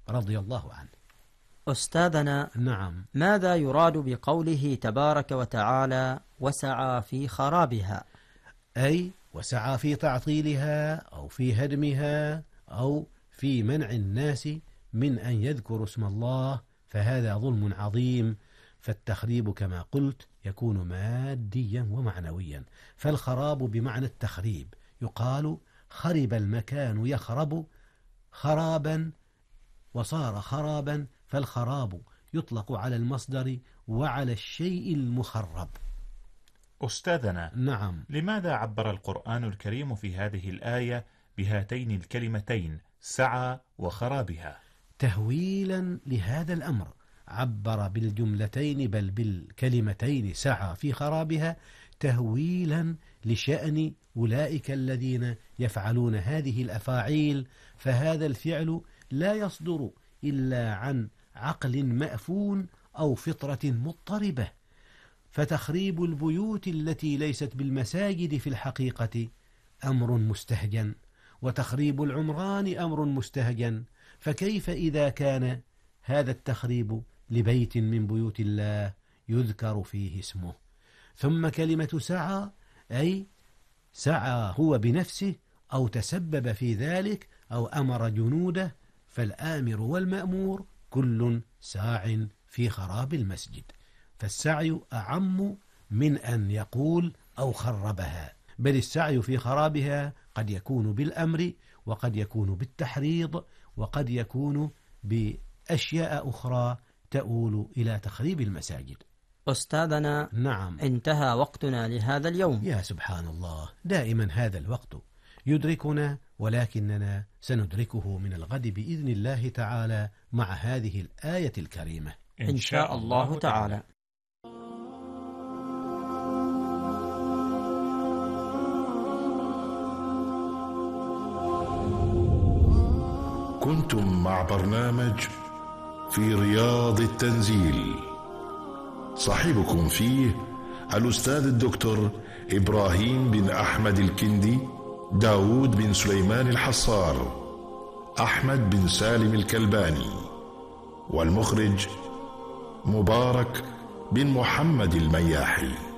رضي الله عنه. أستاذنا، نعم. ماذا يراد بقوله تبارك وتعالى وسعى في خرابها؟ أي وسعى في تعطيلها أو في هدمها أو في منع الناس من أن يذكروا اسم الله، فهذا ظلم عظيم. فالتخريب كما قلت يكون ماديا ومعنويا. فالخراب بمعنى التخريب، يقال خرب المكان يخرب خرابا وصار خرابا، فالخراب يطلق على المصدر وعلى الشيء المخرب. أستاذنا، نعم. لماذا عبر القرآن الكريم في هذه الآية بهاتين الكلمتين سعى وخرابها؟ تهويلا لهذا الأمر عبر بالجملتين بل بالكلمتين سعى في خرابها تهويلا لشأن أولئك الذين يفعلون هذه الأفاعيل. فهذا الفعل لا يصدر إلا عن عقل مأفون أو فطرة مضطربة. فتخريب البيوت التي ليست بالمساجد في الحقيقة أمر مستهجن، وتخريب العمران أمر مستهجن، فكيف إذا كان هذا التخريب لبيت من بيوت الله يذكر فيه اسمه؟ ثم كلمة سعى أي سعى هو بنفسه أو تسبب في ذلك أو أمر جنوده، فالآمر والمأمور كل ساع في خراب المسجد. فالسعي أعم من أن يقول أو خربها، بل السعي في خرابها قد يكون بالأمر، وقد يكون بالتحريض، وقد يكون بأشياء أخرى تؤول إلى تخريب المساجد. أستاذنا، نعم. انتهى وقتنا لهذا اليوم. يا سبحان الله، دائما هذا الوقت يدركنا، ولكننا سندركه من الغد بإذن الله تعالى مع هذه الآية الكريمة إن شاء الله تعالى. كنتم مع برنامج في رياض التنزيل، صاحبكم فيه الأستاذ الدكتور إبراهيم بن أحمد الكندي، داود بن سليمان الحصار، أحمد بن سالم الكلباني، والمخرج مبارك بن محمد المياحي.